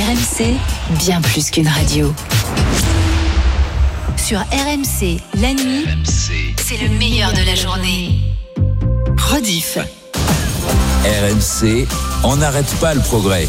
RMC, bien plus qu'une radio. Sur RMC, la nuit, c'est le meilleur de la journée. Rediff. RMC, on n'arrête pas le progrès.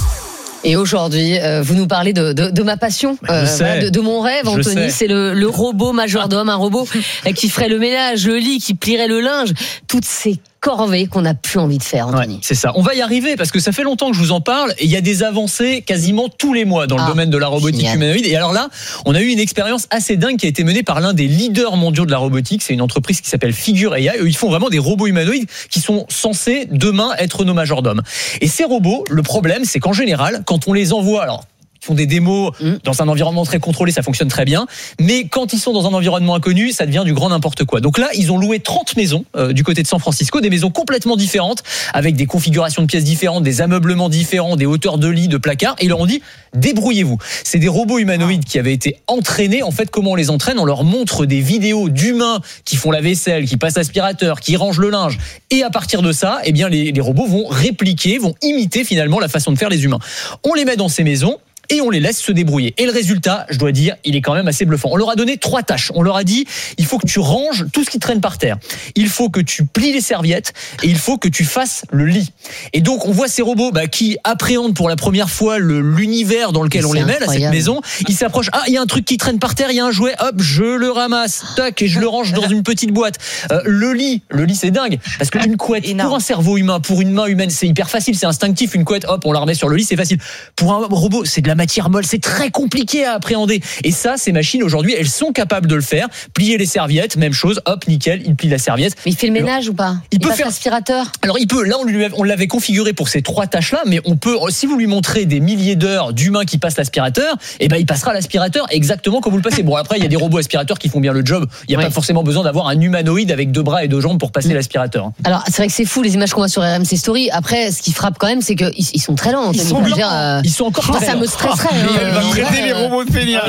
Et aujourd'hui, vous nous parlez de ma passion, de mon rêve, Anthony. C'est le robot majordome, un robot qui ferait le ménage, le lit, qui plierait le linge, toutes ces corvées qu'on n'a plus envie de faire, Anthony. Ouais, c'est ça. On va y arriver parce que ça fait longtemps que je vous en parle et il y a des avancées quasiment tous les mois dans le domaine de la robotique humanoïde. Et alors là, on a eu une expérience assez dingue qui a été menée par l'un des leaders mondiaux de la robotique. C'est une entreprise qui s'appelle Figure AI. Eux, ils font vraiment des robots humanoïdes qui sont censés demain être nos majordomes. Et ces robots, le problème, c'est qu'en général, quand on les envoie, alors ils font des démos dans un environnement très contrôlé, ça fonctionne très bien. Mais quand ils sont dans un environnement inconnu, ça devient du grand n'importe quoi. Donc là, ils ont loué 30 maisons du côté de San Francisco, des maisons complètement différentes, avec des configurations de pièces différentes, des ameublements différents, des hauteurs de lits, de placards. Et ils leur ont dit, débrouillez-vous. C'est des robots humanoïdes qui avaient été entraînés. En fait, comment on les entraîne ? On leur montre des vidéos d'humains qui font la vaisselle, qui passent l'aspirateur, qui rangent le linge. Et à partir de ça, eh bien, les robots vont répliquer, vont imiter finalement la façon de faire les humains. On les met dans ces maisons et on les laisse se débrouiller. Et le résultat, je dois dire, il est quand même assez bluffant. On leur a donné 3 tâches. On leur a dit, il faut que tu ranges tout ce qui traîne par terre. Il faut que tu plies les serviettes et il faut que tu fasses le lit. Et donc, on voit ces robots qui appréhendent pour la première fois l'univers dans lequel on les met, là, cette maison. Ils s'approchent. Ah, il y a un truc qui traîne par terre, il y a un jouet. Hop, je le ramasse. Tac, et je le range dans une petite boîte. Le lit, c'est dingue. Parce qu'une couette, pour un cerveau humain, pour une main humaine, c'est hyper facile, c'est instinctif. Une couette, hop, on la remet sur le lit, c'est facile. Pour un robot, c'est de la matière molle, c'est très compliqué à appréhender. Et ça, ces machines aujourd'hui, elles sont capables de le faire. Plier les serviettes, même chose, hop, nickel, il plie la serviette. Mais il fait le ménage ou pas ? Il peut faire l'aspirateur ? Alors il peut, là on l'avait configuré pour ces 3 tâches-là, mais on peut, si vous lui montrez des milliers d'heures d'humains qui passent l'aspirateur, il passera l'aspirateur exactement comme vous le passez. Bon, après, il y a des robots aspirateurs qui font bien le job. Il n'y a pas forcément besoin d'avoir un humanoïde avec 2 bras et 2 jambes pour passer l'aspirateur. Alors, c'est vrai que c'est fou les images qu'on voit sur RMC Story. Après, ce qui frappe quand même, c'est qu'ils sont très lents. Ils sont encore très lents. Ça me stresserait. Elle va traiter les robots de feignants.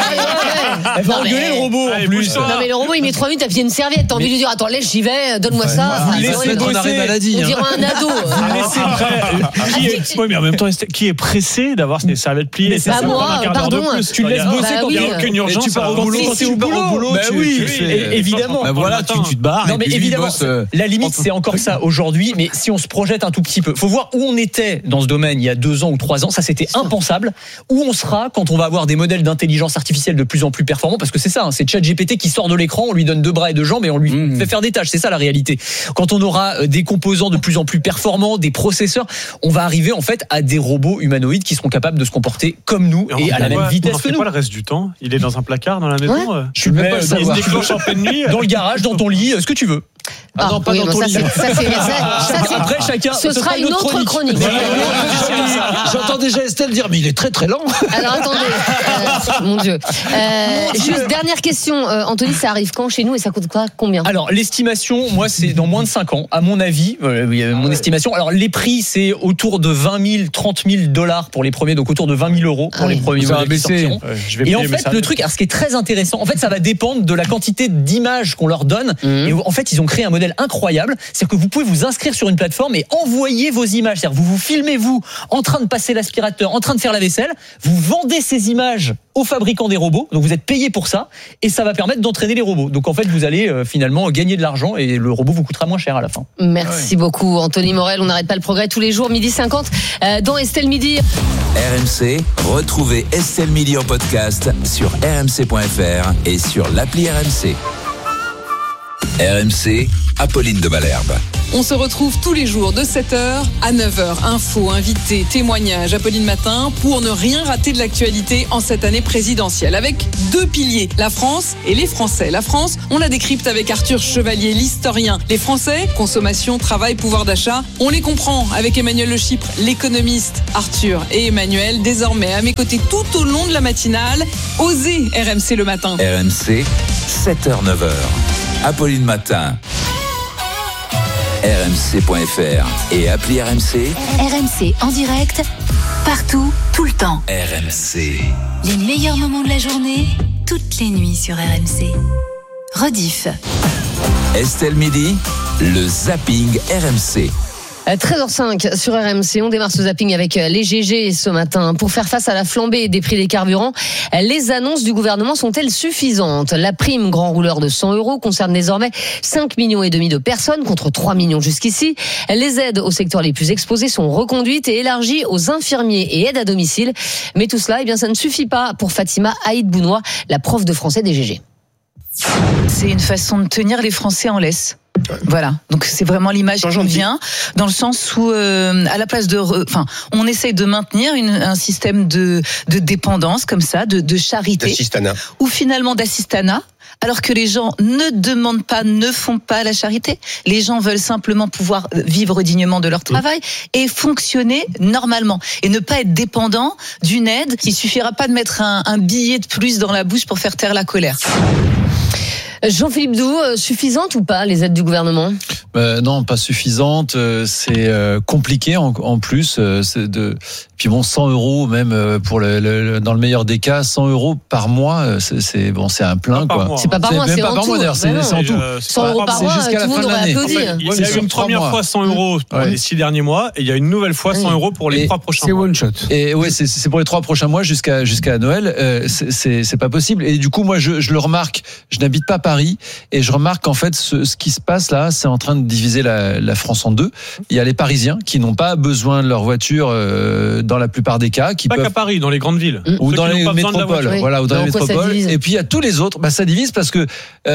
Elle va engueuler le robot en plus. Non, mais le robot, il met 3 minutes à plier une serviette. T'as envie de lui dire, attends, laisse, j'y vais, donne-moi ça. Vous laissez en arrêt maladie. On dirait un ado. Oui, mais en même temps, qui est pressé d'avoir ses serviettes pliées? Bah moi, pardon. Tu le laisses bosser quand il n'y a aucune urgence. Tu pars au boulot, quand tu es au boulot. Bah oui, évidemment. Bah voilà, tu te barres. Non, mais évidemment, la limite, c'est encore ça aujourd'hui. Mais si on se projette un tout petit peu, faut voir où on était dans ce domaine il y a 2 ans ou 3 ans. Ça, c'était impensable. Où on sera quand on va avoir des modèles d'intelligence artificielle de plus en plus performants, parce que c'est ça, c'est ChatGPT qui sort de l'écran, on lui donne 2 bras et 2 jambes et on lui fait faire des tâches. C'est ça la réalité. Quand on aura des composants de plus en plus performants, des processeurs, on va arriver en fait à des robots humanoïdes qui seront capables de se comporter comme nous et à la même vitesse que nous. Quoi le reste du temps? Il est dans un placard dans la maison. Tu le mets il se déclenche en pleine nuit. Dans le garage, dans ton lit, ce que tu veux. Non, pas dans ton lit. Après, chacun. Ce sera une autre chronique. J'entends déjà Estelle dire, mais il est très très lent. Alors attendez, mon Dieu. Juste dernière question, Anthony, ça arrive quand chez nous et ça coûte combien ? Alors l'estimation, moi, c'est dans moins de 5 ans, à mon avis, mon estimation. Alors les prix, c'est autour de 20 000, 30 000 $ pour les premiers, donc autour de 20 000 € pour les premiers modèles qui sortiront. Et en fait, le truc, alors ce qui est très intéressant, en fait, ça va dépendre de la quantité d'images qu'on leur donne. Et en fait, ils ont créé un modèle incroyable, c'est-à-dire que vous pouvez vous inscrire sur une plateforme et envoyer vos images, c'est-à-dire vous filmez vous en train de passer l'aspirateur, en train de faire la vaisselle, vous vendez ces images aux fabricants des robots, donc vous êtes payé pour ça et ça va permettre d'entraîner les robots. Donc en fait, vous allez finalement gagner de l'argent et le robot vous coûtera moins cher à la fin. Merci beaucoup Anthony Morel, on n'arrête pas le progrès tous les jours, 12h50 dans Estelle Midi. RMC, retrouvez Estelle Midi en podcast sur rmc.fr et sur l'appli RMC. RMC, Apolline de Malherbe. On se retrouve tous les jours de 7h à 9h. Infos, invités, témoignages, Apolline Matin, pour ne rien rater de l'actualité en cette année présidentielle. Avec 2 piliers, la France et les Français. La France, on la décrypte avec Arthur Chevalier, l'historien. Les Français, consommation, travail, pouvoir d'achat, on les comprend avec Emmanuel Le Chypre, l'économiste. Arthur et Emmanuel, désormais à mes côtés tout au long de la matinale. Osez RMC le matin. RMC, 7h-9h. Apolline Matin. RMC.fr et appli RMC. RMC en direct, partout, tout le temps. RMC. Les meilleurs moments de la journée, toutes les nuits sur RMC. Rediff. Estelle Midi, le zapping RMC. 13h05 sur RMC, on démarre ce zapping avec les GG ce matin. Pour faire face à la flambée des prix des carburants, les annonces du gouvernement sont-elles suffisantes ? La prime grand rouleur de 100 € concerne désormais 5,5 millions de personnes contre 3 millions jusqu'ici. Les aides aux secteurs les plus exposés sont reconduites et élargies aux infirmiers et aides à domicile. Mais tout cela, ça ne suffit pas pour Fatima Haït-Bounois, la prof de français des GG. C'est une façon de tenir les Français en laisse. Voilà, donc c'est vraiment l'image qui me vient, dans le sens où à la place on essaye de maintenir un système de dépendance comme ça, de charité, d'assistanat, ou finalement d'assistanat. Alors que les gens ne demandent pas, ne font pas la charité. Les gens veulent simplement pouvoir vivre dignement de leur travail et fonctionner normalement. Et ne pas être dépendant d'une aide. Il suffira pas de mettre un billet de plus dans la bouche pour faire taire la colère. Jean-Philippe Doux, suffisante ou pas les aides du gouvernement ? Non, pas suffisante. C'est compliqué en plus. Puis bon, 100 € même pour dans le meilleur des cas, 100 € par mois, c'est un plein quoi. C'est pas par mois, c'est en tout. C'est en tout. 100 € par mois, tout le monde aurait applaudi. Il y a eu une première fois 100 € pour les 6 derniers mois et il y a une nouvelle fois 100 € pour les 3 prochains mois. C'est one shot. Et ouais, c'est pour les 3 prochains mois jusqu'à Noël. C'est pas possible. Et du coup, moi, je le remarque. Je n'habite pas Paris et je remarque qu'en fait, ce qui se passe là, c'est en train de diviser la France en deux. Il y a les Parisiens qui n'ont pas besoin de leur voiture dans la plupart des cas, qui pas peuvent... qu'à Paris, dans les grandes villes ou dans les métropoles, voilà, ou dans les métropoles. Et puis il y a tous les autres. Ça divise parce que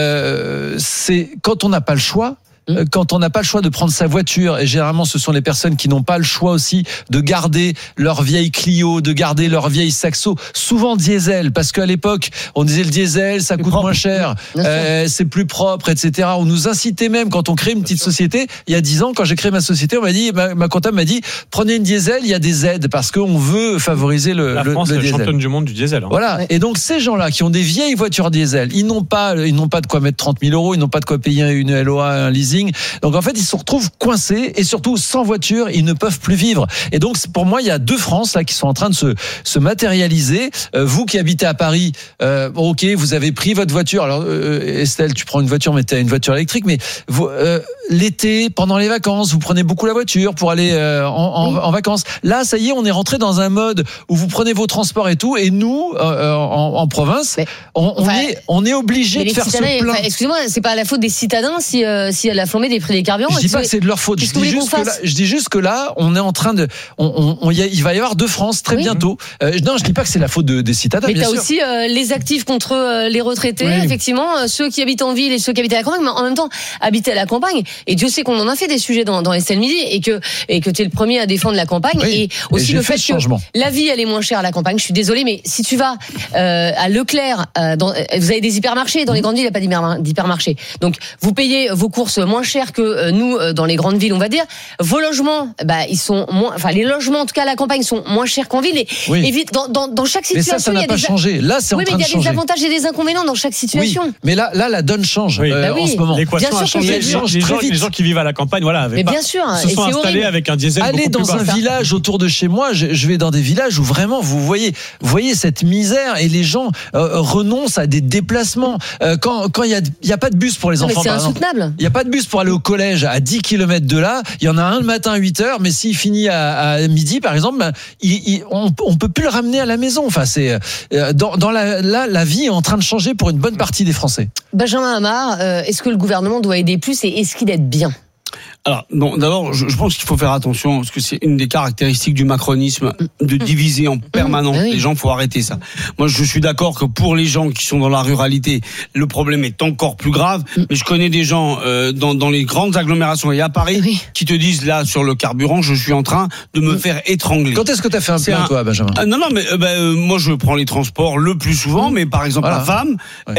c'est quand on n'a pas le choix. Quand on n'a pas le choix de prendre sa voiture, et généralement ce sont les personnes qui n'ont pas le choix aussi de garder leur vieille Clio, de garder leur vieille Saxo, souvent diesel, parce qu'à l'époque on disait le diesel ça coûte moins cher, c'est plus propre, etc. On nous incitait même quand on crée une petite société. Il y a 10 ans, quand j'ai créé ma société, on m'a dit, ma comptable m'a dit, prenez une diesel, il y a des aides parce qu'on veut favoriser le France le est diesel. championne du monde du diesel. Voilà. Et donc ces gens-là qui ont des vieilles voitures diesel, ils n'ont pas de quoi mettre 30 000 €, ils n'ont pas de quoi payer une LOA, un leasing. Donc en fait, ils se retrouvent coincés et surtout sans voiture, ils ne peuvent plus vivre. Et donc pour moi, il y a 2 France là qui sont en train de se matérialiser. Vous qui habitez à Paris, ok, vous avez pris votre voiture. Alors Estelle, tu prends une voiture, mais tu as une voiture électrique. Mais vous, l'été, pendant les vacances, vous prenez beaucoup la voiture pour aller en vacances. Là, ça y est, on est rentré dans un mode où vous prenez vos transports et tout. Et nous, en province, on est obligé de faire ce plein. Excusez-moi, c'est pas la faute des citadins si la flambée des prix des carburants. Je dis pas que c'est de leur faute. Je dis juste que là, on est en train de, il va y avoir 2 France très bientôt. Non, je dis pas que c'est la faute des citadins. Mais bien t'as sûr. aussi les actifs contre les retraités, effectivement, ceux qui habitent en ville et ceux qui habitent à la campagne, mais en même temps habiter à la campagne. Et Dieu sait qu'on en a fait des sujets dans Estelle Midi et que t'es le premier à défendre la campagne et aussi le fait que la vie elle est moins chère à la campagne. Je suis désolée, mais si tu vas à Leclerc, vous avez des hypermarchés dans les grandes villes, il n'y a pas d'hypermarché. Donc vous payez vos courses moins chères que nous dans les grandes villes, on va dire. Vos logements, ils sont moins, les logements en tout cas à la campagne sont moins chers qu'en ville. Et vite, dans chaque situation, mais ça n'a pas changé. Là, c'est en train de changer. Oui, mais il y a des avantages et des inconvénients dans chaque situation. Oui, mais là, la donne change en ce moment. L'équation a changé. Les gens qui vivent à la campagne, bien sûr, se sont installés avec un diesel. Allez dans un village autour de chez moi. Je vais dans des villages où vraiment vous voyez cette misère et les gens renoncent à des déplacements. Quand il y a pas de bus pour les enfants, c'est insoutenable. Il y a pas de bus pour aller au collège à 10 km de là. Il y en a un le matin à 8h, mais s'il finit à midi, par exemple, on peut plus le ramener à la maison. Enfin, c'est la vie est en train de changer pour une bonne partie des Français. Benjamin Amar, est-ce que le gouvernement doit aider plus et est-ce qu'il aide bien ? Alors, non, d'abord, je pense qu'il faut faire attention parce que c'est une des caractéristiques du macronisme de diviser en permanence les gens. Faut arrêter ça. Moi, je suis d'accord que pour les gens qui sont dans la ruralité, le problème est encore plus grave. Mais je connais des gens dans les grandes agglomérations et à Paris qui te disent là sur le carburant, je suis en train de me faire étrangler. Quand est-ce que tu as fait un plein, toi, Benjamin ? Non, mais moi, je prends les transports le plus souvent. Mais par exemple, ma femme,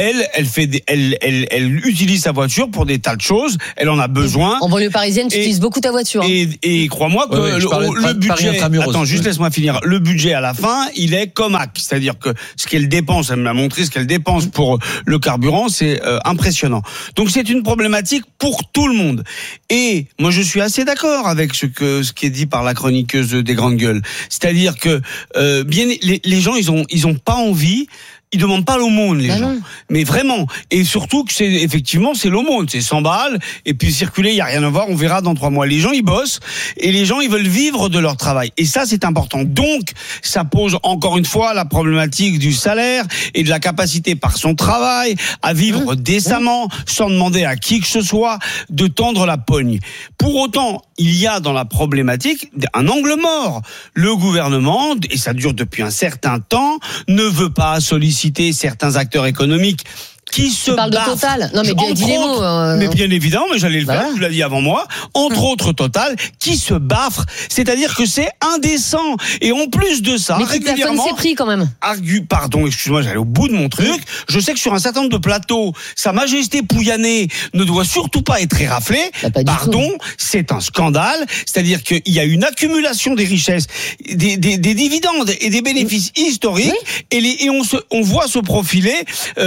elle utilise sa voiture pour des tas de choses. Elle en a besoin. En banlieue parisienne, tu utilises beaucoup ta voiture. Et crois-moi que le budget. Attends, juste laisse-moi finir. Le budget à la fin, il est comaque. C'est-à-dire que ce qu'elle dépense, elle m'a montré ce qu'elle dépense pour le carburant, c'est impressionnant. Donc c'est une problématique pour tout le monde. Et moi, je suis assez d'accord avec ce qui est dit par la chroniqueuse des grandes gueules. C'est-à-dire que bien les gens, ils ont pas envie Ils demandent pas l'aumône, les gens. Non. Mais vraiment. Et surtout que c'est l'aumône. C'est 100 balles. Et puis circuler, il y a rien à voir. On verra dans 3 mois. Les gens, ils bossent. Et les gens, ils veulent vivre de leur travail. Et ça, c'est important. Donc, ça pose encore une fois la problématique du salaire et de la capacité par son travail à vivre décemment, sans demander à qui que ce soit de tendre la pogne. Pour autant, il y a dans la problématique un angle mort. Le gouvernement, et ça dure depuis un certain temps, ne veut pas solliciter certains acteurs économiques qui se parle de Total. Non, mais dis les mots. Mais bien évidemment, mais j'allais le faire, tu l'as dit avant moi. Entre autres Total, qui se baffre. C'est-à-dire que c'est indécent. Et en plus de ça, mais régulièrement. C'est pris quand même. Pardon, excuse-moi, j'allais au bout de mon truc. Je sais que sur un certain nombre de plateaux, Sa Majesté Pouyanné ne doit surtout pas être éraflé. Pardon, c'est un scandale. C'est-à-dire qu'il y a une accumulation des richesses, des dividendes et des bénéfices historiques. Et on voit se profiler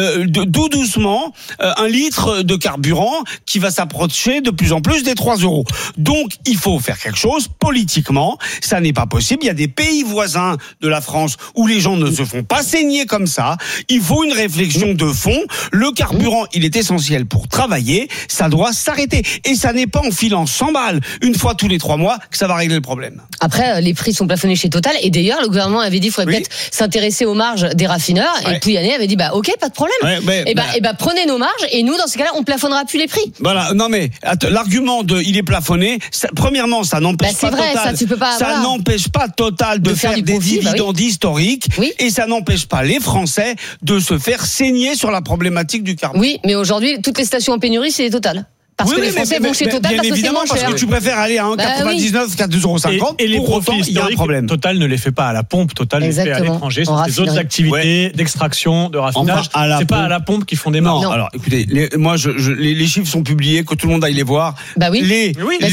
doucement un litre de carburant qui va s'approcher de plus en plus des 3 €. Donc il faut faire quelque chose politiquement, ça n'est pas possible. Il y a des pays voisins de la France où les gens ne se font pas saigner comme ça. Il faut une réflexion de fond. Le carburant, il est essentiel pour travailler, ça doit s'arrêter. Et ça n'est pas en filant 100 balles une fois tous les 3 mois que ça va régler le problème. Après, les prix sont plafonnés chez Total. Et d'ailleurs, le gouvernement avait dit qu'il faudrait peut-être s'intéresser aux marges des raffineurs. Et Pouyanné avait dit, ok, pas de problème. Prenez nos marges et nous, dans ce cas-là, on plafonnera plus les prix. Voilà. Non mais l'argument il est plafonné. Premièrement, ça n'empêche pas Total. Ça n'empêche pas Total de faire des dividendes historiques. Oui. Et ça n'empêche pas les Français de se faire saigner sur la problématique du carbone. Oui, mais aujourd'hui, toutes les stations en pénurie, c'est Total. Parce que les Français vont chez Total parce que c'est moins cher. Parce que tu préfères aller à 1,99 qu'à 2,50 €. Et les profits historiques, Total ne les fait pas à la pompe. Total les fait à l'étranger. Ce sont des autres activités d'extraction, de raffinage. C'est pas à la pompe qu'ils font des marges. Non, alors écoutez, les chiffres sont publiés, que tout le monde aille les voir. Les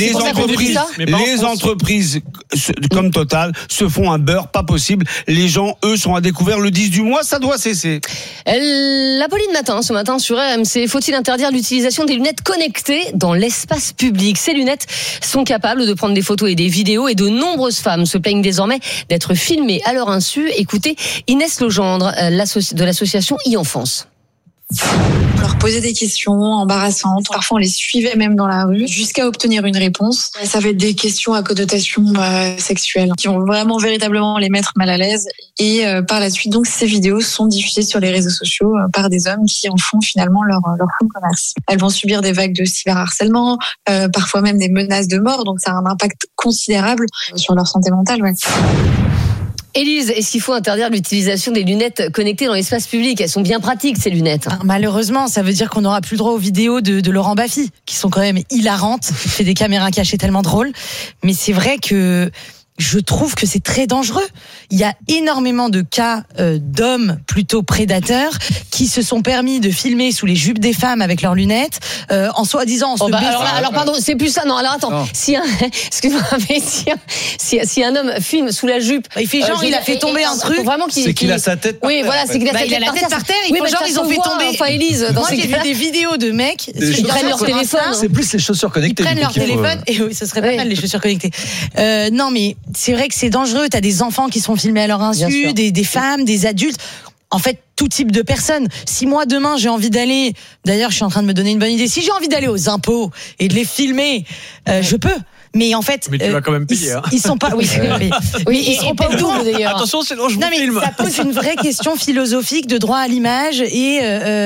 entreprises comme Total se font un beurre pas possible. Les gens, eux, sont à découvert le 10 du mois, ça doit cesser. L'Apolline Matin, ce matin sur RMC, faut-il interdire l'utilisation des lunettes connectées dans l'espace public? Ces lunettes sont capables de prendre des photos et des vidéos et de nombreuses femmes se plaignent désormais d'être filmées à leur insu. Écoutez Inès Legendre de l'association e-Enfance. On leur posait des questions embarrassantes. Parfois, on les suivait même dans la rue jusqu'à obtenir une réponse. Ça va être des questions à connotation sexuelle qui vont vraiment véritablement les mettre mal à l'aise. Et par la suite, donc, ces vidéos sont diffusées sur les réseaux sociaux par des hommes qui en font finalement leur fonds de commerce. Elles vont subir des vagues de cyberharcèlement, parfois même des menaces de mort. Donc, ça a un impact considérable sur leur santé mentale. Ouais. Élise, est-ce qu'il faut interdire l'utilisation des lunettes connectées dans l'espace public? Elles sont bien pratiques, ces lunettes. Malheureusement, ça veut dire qu'on n'aura plus droit aux vidéos de Laurent Baffy, qui sont quand même hilarantes. Il fait des caméras cachées tellement drôles. Mais c'est vrai que je trouve que c'est très dangereux. Il y a énormément de cas d'hommes plutôt prédateurs qui se sont permis de filmer sous les jupes des femmes avec leurs lunettes, en soi-disant. Alors pardon, c'est plus ça. Non, alors attends. Non. Excuse-moi, mais si un homme filme sous la jupe, il fait genre il a fait tomber un truc. Vraiment c'est qu'il a sa tête. Oui, voilà, c'est qu'il a sa tête par terre. Il fait genre ils ont fait tomber. Enfin, Élise, moi j'ai vu des vidéos de mecs qui prennent leur téléphone. C'est plus les chaussures connectées. Ils prennent leur téléphone et oui, ce serait pas mal les chaussures connectées. Non mais c'est vrai que c'est dangereux. T'as des enfants qui sont filmés à leur insu, des femmes, des adultes. En fait, tout type de personnes. Si moi, demain, j'ai envie d'aller... D'ailleurs, je suis en train de me donner une bonne idée. Si j'ai envie d'aller aux impôts et de les filmer, je peux. Mais en fait... Mais tu vas quand même payer. Ils sont pas... Oui, ils seront pas au double, d'ailleurs. Attention, sinon je vous filme. Ça pose une vraie question philosophique de droit à l'image et...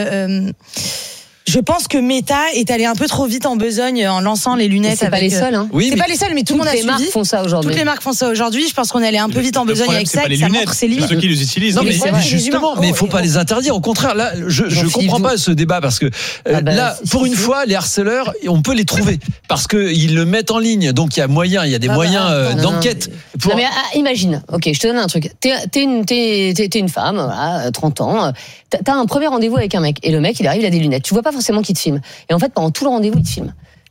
Je pense que Meta est allé un peu trop vite en besogne en lançant les lunettes. C'est pas les seuls. Oui, c'est pas les seuls, mais tout le monde a suivi. Toutes les marques font ça aujourd'hui. Toutes les marques font ça aujourd'hui. Je pense qu'on est allé un peu vite en besogne avec ça. Ça montre ses limites. Ceux qui les utilisent. Non, mais justement, mais il faut pas les interdire. Au contraire, là, je comprends pas ce débat parce que là, pour une fois, les harceleurs, on peut les trouver parce que ils le mettent en ligne. Donc il y a moyen, il y a des moyens d'enquête. Non mais imagine. Ok, je te donne un truc. T'es une femme, voilà, 30 ans. T'as un premier rendez-vous avec un mec et le mec, il arrive, il a des lunettes. Tu vois pas forcément qu'il te filme. Et en fait, pendant tout le rendez-vous, il te filme.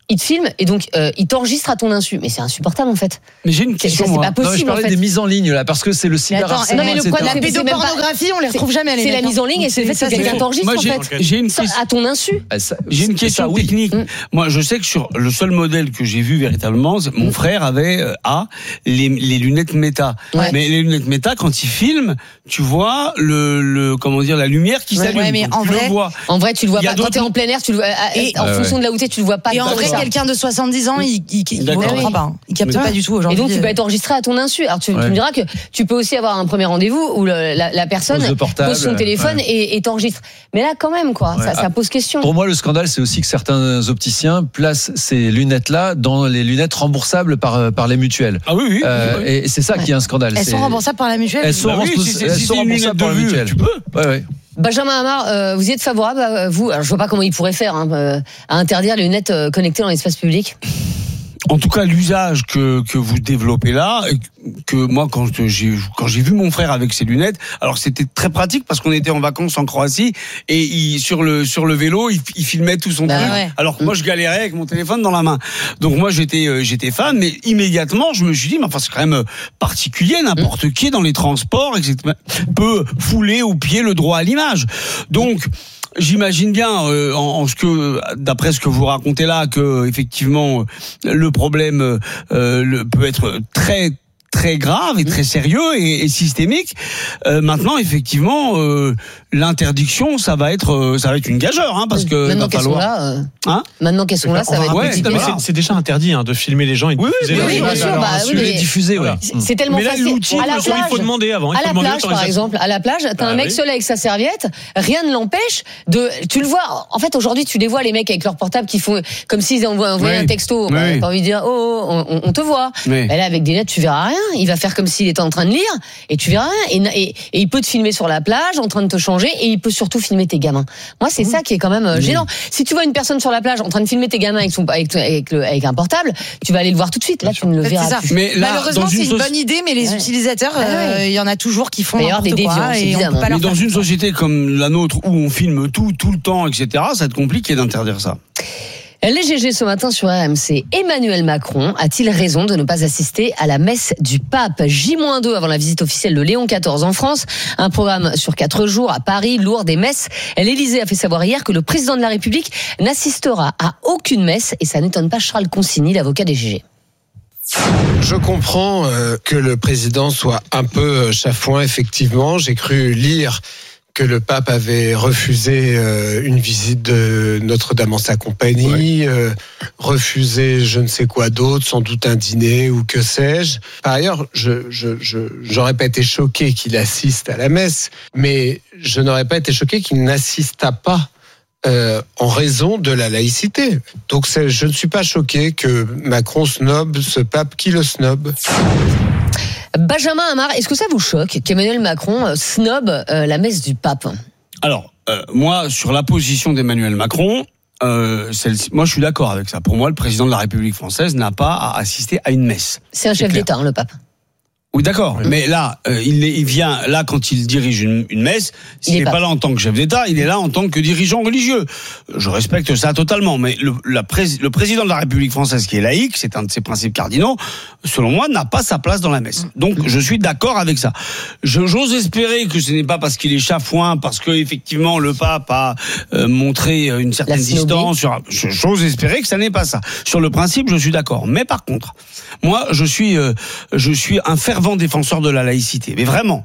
il te filme et donc il t'enregistre à ton insu. Mais c'est insupportable en fait. Mais j'ai une question. C'est pas possible. Non, je parlais des mises en ligne là, parce que c'est le cyberharcèlement. Non, mais le la pédopornographie, on les retrouve jamais. C'est la mise en ligne et c'est le fait que quelqu'un t'enregistre en fait. J'ai une question à ton insu. J'ai une question technique. Moi, je sais que sur le seul modèle que j'ai vu véritablement, mon frère avait les lunettes Meta. Ouais. Mais les lunettes Meta, quand il filme, tu vois comment dire, la lumière qui s'allume. Ouais, mais en vrai, tu le vois pas. Quand t'es en plein air, tu le vois. En fonction de là où t'es, tu le vois pas. Et en vrai, quelqu'un de 70 ans, il comprend pas. Il capte pas du tout aujourd'hui. Et donc, tu peux être enregistré à ton insu. Alors, tu me diras que tu peux aussi avoir un premier rendez-vous où la personne pose son téléphone et t'enregistre. Mais là, quand même, quoi, ça pose question. Pour moi, le scandale, c'est aussi que certains opticiens placent ces lunettes-là dans les lunettes remboursables par les mutuelles. Ah oui. Et c'est ça qui est un scandale. Elles sont remboursables par la mutuelle. Elles sont remboursables par la mutuelle. Tu peux. Ouais. Benjamin Hamar, vous y êtes favorable, vous? Alors, je vois pas comment il pourrait faire à interdire les lunettes connectées dans l'espace public. En tout cas, l'usage que vous développez là, que moi quand j'ai vu mon frère avec ses lunettes, alors c'était très pratique parce qu'on était en vacances en Croatie et sur le vélo, il filmait tout son truc. Ouais. Alors que moi je galérais avec mon téléphone dans la main. Donc moi j'étais fan, mais immédiatement je me suis dit, mais enfin c'est quand même particulier, n'importe qui dans les transports, etc., peut fouler au pied le droit à l'image. Donc j'imagine bien, d'après ce que vous racontez là, que effectivement le problème peut être très très grave et très sérieux et systémique. Maintenant, effectivement, l'interdiction, ça va être une gageure, parce que maintenant qu'elles sont là, maintenant qu'elles sont là, ça va être compliqué. C'est déjà interdit de filmer les gens et de diffuser. Oui, bien sûr, les diffuser. C'est tellement facile. À la plage, il faut demander avant. À la plage, par exemple, à la plage, t'as un mec seul avec sa serviette, rien ne l'empêche tu le vois. En fait, aujourd'hui, tu les vois les mecs avec leur portable qui font comme s'ils envoyaient un texto. T'as envie de dire on te voit. Mais là, avec des lunettes, tu verras rien. Il va faire comme s'il était en train de lire et tu verras rien. Et il peut te filmer sur la plage en train de te changer et il peut surtout filmer tes gamins. Moi, c'est ça qui est quand même gênant. Si tu vois une personne sur la plage en train de filmer tes gamins avec un portable, tu vas aller le voir tout de suite. Là, tu ne le verras plus. Mais là, malheureusement, c'est une bonne idée, mais les utilisateurs, il y en a toujours qui font n'importe quoi. Mais dans une société comme la nôtre où on filme tout le temps, etc., ça va être compliqué d'interdire ça. Les GG ce matin sur RMC. Emmanuel Macron a-t-il raison de ne pas assister à la messe du pape? J-2 avant la visite officielle de Léon XIV en France. Un programme sur 4 jours à Paris, Lourdes et Metz. L'Élysée a fait savoir hier que le président de la République n'assistera à aucune messe et ça n'étonne pas Charles Consigny, l'avocat des GG. Je comprends que le président soit un peu chafouin, effectivement. J'ai cru lire que le pape avait refusé une visite de Notre-Dame en sa compagnie, refusé je ne sais quoi d'autre, sans doute un dîner ou que sais-je. Par ailleurs, j'aurais pas été choqué qu'il assiste à la messe, mais je n'aurais pas été choqué qu'il n'assistât pas en raison de la laïcité. Donc je ne suis pas choqué que Macron snobe ce pape qui le snobe. Benjamin Hamar, est-ce que ça vous choque qu'Emmanuel Macron snobe la messe du pape? Alors, moi, sur la position d'Emmanuel Macron, moi je suis d'accord avec ça. Pour moi, le président de la République française n'a pas à assister à une messe. C'est un chef d'État, le pape. Oui, d'accord. Mais là, il vient là quand il dirige une messe. Il n'est pas là en tant que chef d'État, il est là en tant que dirigeant religieux. Je respecte ça totalement. Mais le président de la République française, qui est laïque, c'est un de ses principes cardinaux, selon moi, n'a pas sa place dans la messe. Donc, je suis d'accord avec ça. J'ose espérer que ce n'est pas parce qu'il est chafouin, parce que effectivement le pape a montré une certaine distance. J'ose espérer que ça n'est pas ça. Sur le principe, je suis d'accord. Mais par contre, moi, je suis un fervent défenseur de la laïcité. Mais vraiment,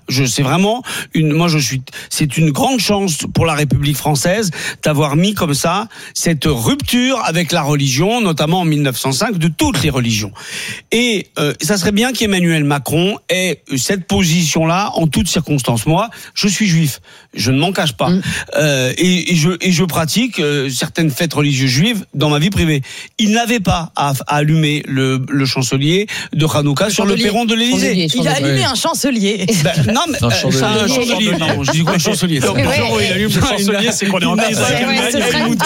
c'est une grande chance pour la République française d'avoir mis comme ça cette rupture avec la religion, notamment en 1905, de toutes les religions. Et ça serait bien qu'Emmanuel Macron ait cette position-là en toutes circonstances. Moi, je suis juif, je ne m'en cache pas, et je pratique certaines fêtes religieuses juives dans ma vie privée. Il n'avait pas à allumer le chancelier chancelier de Hanouka sur le perron de l'Élysée. Il a allumé un chancelier. Non, mais un chancelier. Non, je dis quoi, un chancelier. Donc le jour où il allume le chancelier, c'est qu'on est en crise. C'est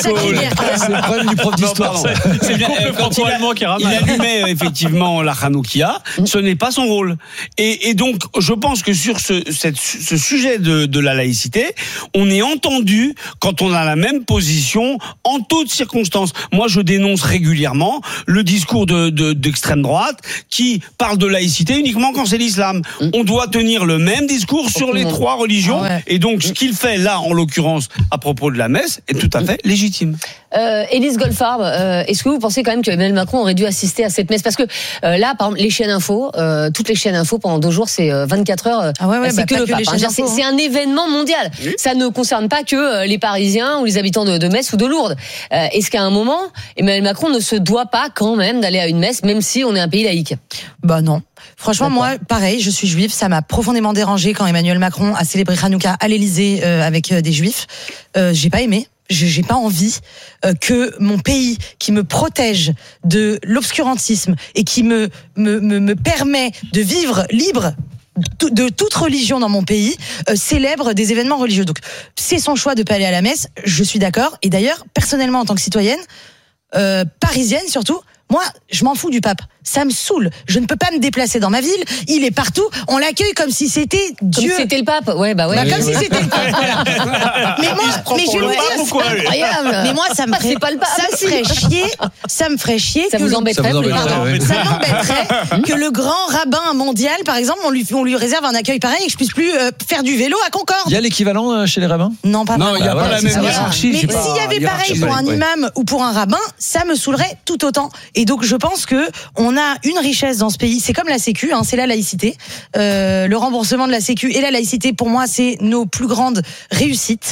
le problème du prof d'histoire. C'est le couple franco-allemand qui ramène. Il allumait effectivement la Hanoukia. Ce n'est pas son rôle. Et donc, je pense que sur ce sujet de la laïcité, on est entendu quand on a la même position en toutes circonstances. Moi, je dénonce régulièrement le discours d'extrême droite qui parle de laïcité uniquement quand c'est l'islam. On doit tenir le même discours sur les trois religions. Et donc, ce qu'il fait là, en l'occurrence, à propos de la messe, est tout à fait légitime. Élise Goldfarb, est-ce que vous pensez quand même que Emmanuel Macron aurait dû assister à cette messe? Parce que là, par exemple, les chaînes info, toutes les chaînes info pendant 2 jours, c'est 24 heures. C'est que le pape. C'est un événement mondial. Oui. Ça ne concerne pas que les Parisiens ou les habitants de Metz ou de Lourdes. Est-ce qu'à un moment, Emmanuel Macron ne se doit pas quand même d'aller à une messe, même si on est un pays laïque? Bah non. Franchement, moi, pareil, je suis juive. Ça m'a profondément dérangé quand Emmanuel Macron a célébré Hanouka à l'Élysée avec des juifs. J'ai pas aimé. J'ai pas envie que mon pays, qui me protège de l'obscurantisme et qui me permet de vivre libre de toute religion dans mon pays, célèbre des événements religieux. Donc, c'est son choix de pas aller à la messe. Je suis d'accord. Et d'ailleurs, personnellement, en tant que citoyenne, parisienne surtout, moi, je m'en fous du pape. Ça me saoule. Je ne peux pas me déplacer dans ma ville. Il est partout. On l'accueille comme si c'était Dieu. Comme si c'était le pape. Ouais, bah ouais. Comme si c'était le pape. Voilà. Mais je vais vous dire, c'est incroyable. Mais moi, ça me ferait chier. Ça me ferait chier. Ça vous embêterait. Ça m'embêterait que le grand rabbin mondial, par exemple, on lui réserve un accueil pareil et que je puisse plus faire du vélo à Concorde. Il y a l'équivalent chez les rabbins? Non, pas. Non, il n'y a pas la même hiérarchie. Mais s'il y avait pareil pour un imam ou pour un rabbin, ça me saoulerait tout autant. Et donc, je pense que on a une richesse dans ce pays. C'est comme la Sécu, c'est la laïcité. Le remboursement de la Sécu et la laïcité, pour moi, c'est nos plus grandes réussites.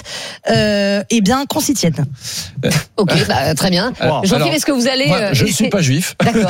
Eh bien, qu'on s'y tienne. Ok, très bien. Jean-Philippe, est-ce que vous allez... je ne suis pas juif. D'accord.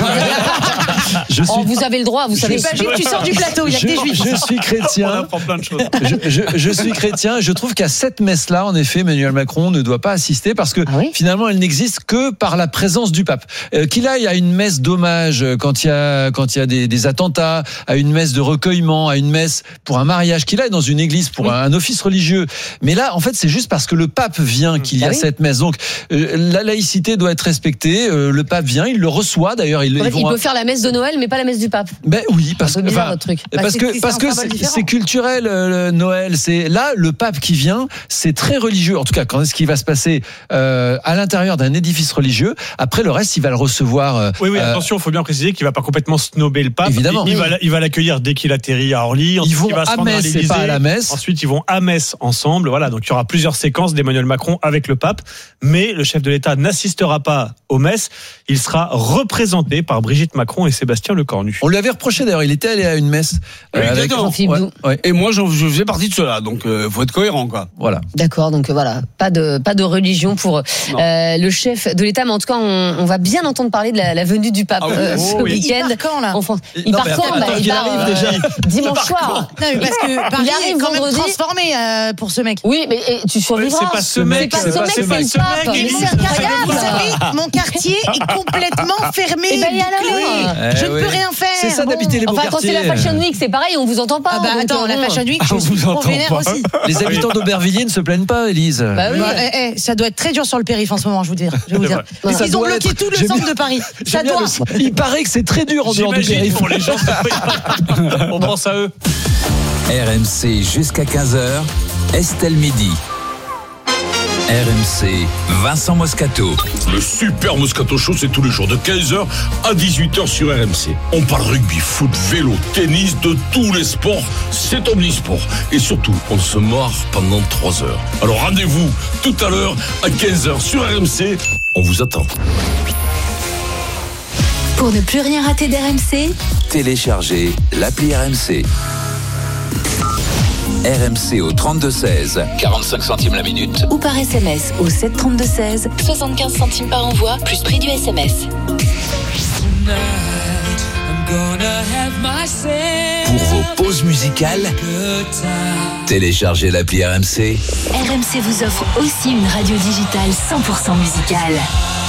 Vous avez le droit, vous savez. Pas juif, tu sors du plateau, il y a que des juifs. Je suis chrétien. On apprend plein de choses. Je suis chrétien. Je trouve qu'à cette messe-là, en effet, Emmanuel Macron ne doit pas assister parce que finalement, elle n'existe que par la présence du pape. Qu'il aille à une messe d'hommage quand il y a des attentats, à une messe de recueillement, à une messe pour un mariage, qu'il aille dans une église pour un office religieux. Mais là, en fait, c'est juste parce que le pape vient qu'il y a cette messe. Donc, la laïcité doit être respectée. Le pape vient, il le reçoit. D'ailleurs, il peut faire la messe de Noël, mais pas la messe du pape. Ben oui, parce que votre truc. Parce que c'est culturel. Noël, c'est là le pape qui vient, c'est très religieux. En tout cas, quand est-ce qu'il va se passer à l'intérieur d'un édifice religieux? Après, le reste, il va le recevoir. Oui, attention, il faut bien préciser qu'il va pas complètement snobber le pape. Évidemment. Il va l'accueillir dès qu'il atterrit à Orly. Ils vont à Metz et pas à la messe. Ensuite, ils vont à Metz ensemble. Voilà, donc il y aura plusieurs séquences d'Emmanuel Macron avec le pape. Mais le chef de l'État n'assistera pas aux messes. Il sera représenté par Brigitte Macron et Sébastien Lecornu. On lui avait reproché d'ailleurs, il était allé à une messe. Avec Jean-Philippe. Et moi, je faisais partie de cela. Donc, faut être cohérent, quoi. Voilà. D'accord, donc voilà, pas de religion pour le chef de l'État. Mais en tout cas, on va bien entendre parler de la venue du pape ce week-end. Il part quand, là? Il part quand? Il arrive déjà dimanche soir. Non, mais parce que Paris est quand même transformé pour ce mec. Oui, mais tu survivras. C'est pas ce mec, c'est le pape. Mais c'est incroyable. Vous savez, mon quartier est complètement fermé. Je ne peux rien faire. C'est ça d'habiter les beaux quartiers. Quand c'est la Fashion Week, c'est pareil, on vous entend pas. Attends, la Fashion Week, je suis trop vénère aussi. Les habitants d'Aubervilliers ne se plaignent pas, Élise. Bah oui. Ça doit être très dur sur le périph' en ce moment, je vais vous dire. Ils ont bloqué tout le centre de Paris. Ça doit. Il paraît que c'est très dur en dehors du périph'. Pour les gens, on pense à eux. RMC jusqu'à 15h, Estelle Midi. RMC, Vincent Moscato. Le super Moscato Show, c'est tous les jours de 15h à 18h sur RMC. On parle rugby, foot, vélo, tennis, de tous les sports. C'est omnisport. Et surtout, on se marre pendant 3 heures. Alors rendez-vous tout à l'heure à 15h sur RMC. On vous attend. Pour ne plus rien rater d'RMC, téléchargez l'appli RMC. RMC au 32-16, 45 centimes la minute. Ou par SMS au 732-16, 75 centimes par envoi, plus prix du SMS. Pour vos pauses musicales, téléchargez l'appli RMC. RMC vous offre aussi une radio digitale 100% musicale.